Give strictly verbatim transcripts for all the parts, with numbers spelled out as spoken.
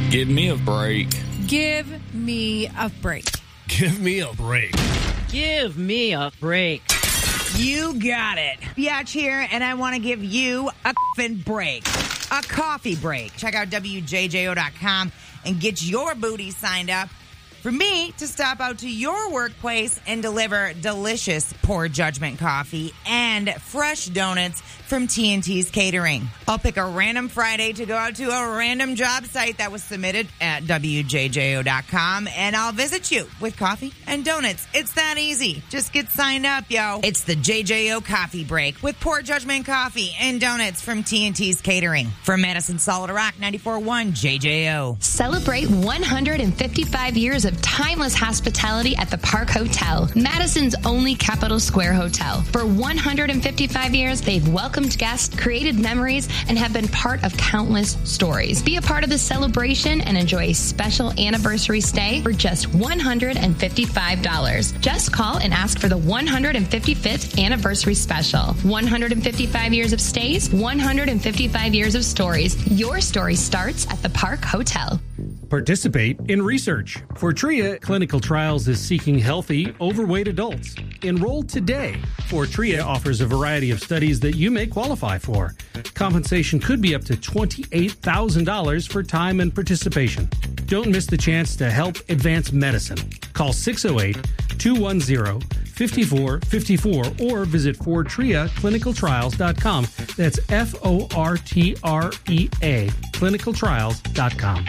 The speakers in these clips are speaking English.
Give me a break. Give me a break. Give me a break. Give me a break. You got it. Biatch here, and I want to give you a f***ing break. A coffee break. Check out W J J O dot com and get your booty signed up for me to stop out to your workplace and deliver delicious Poor Judgment coffee and fresh donuts from T and T's Catering. I'll pick a random Friday to go out to a random job site that was submitted at W J J O dot com, and I'll visit you with coffee and donuts. It's that easy. Just get signed up, yo. It's the J J O Coffee Break with Poor Judgment coffee and donuts from T and T's Catering. From Madison Solid Rock, ninety-four point one J J O. Celebrate one hundred fifty-five years of timeless hospitality at the Park Hotel, Madison's only Capitol Square hotel. For one hundred fifty-five years, they've welcomed guests, created memories, and have been part of countless stories. Be a part of the celebration and enjoy a special anniversary stay for just one hundred fifty-five dollars. Just call and ask for the one hundred fifty-fifth anniversary special. one hundred fifty-five years of stays, one hundred fifty-five years of stories. Your story starts at the Park Hotel. Participate in research. Fortrea Clinical Trials is seeking healthy, overweight adults. Enroll today. Fortrea offers a variety of studies that you may qualify for. Compensation could be up to twenty-eight thousand dollars for time and participation. Don't miss the chance to help advance medicine. Call six oh eight, two one zero, five four five four or visit fortrea clinical trials dot com. That's F O R T R E A, clinical trials dot com.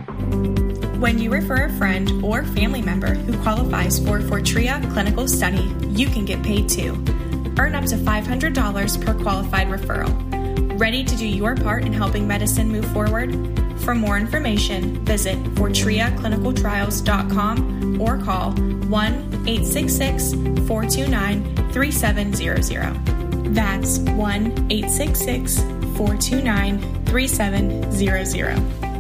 When you refer a friend or family member who qualifies for Fortrea Clinical Study, you can get paid too. Earn up to five hundred dollars per qualified referral. Ready to do your part in helping medicine move forward? For more information, visit fortrea clinical trials dot com or call one eight six six, four two nine, three seven zero zero. That's one eight six six, four two nine, three seven zero zero.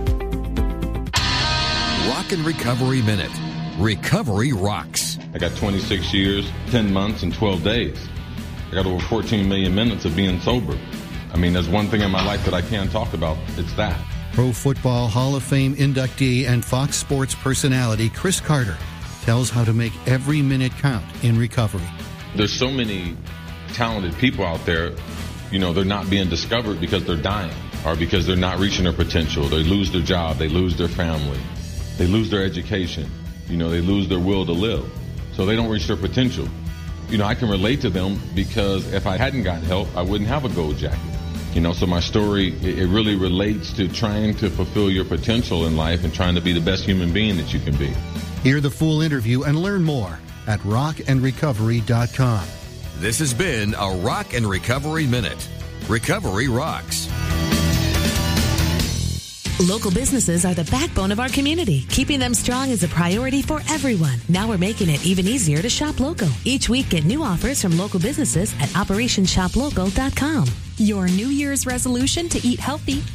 Rock and Recovery Minute. Recovery rocks. I got twenty-six years, ten months, and twelve days. I got over fourteen million minutes of being sober. I mean, there's one thing in my life that I can't talk about. It's that. Pro Football Hall of Fame inductee and Fox Sports personality Chris Carter tells how to make every minute count in recovery. There's so many talented people out there, you know, they're not being discovered because they're dying or because they're not reaching their potential. They lose their job. They lose their family. They lose their education. You know, they lose their will to live. So they don't reach their potential. You know, I can relate to them because if I hadn't gotten help, I wouldn't have a gold jacket. You know, so my story, it really relates to trying to fulfill your potential in life and trying to be the best human being that you can be. Hear the full interview and learn more at rock and recovery dot com. This has been a Rock and Recovery Minute. Recovery rocks. Local businesses are the backbone of our community. Keeping them strong is a priority for everyone. Now we're making it even easier to shop local. Each week, get new offers from local businesses at operation shop local dot com. Your New Year's resolution to eat healthy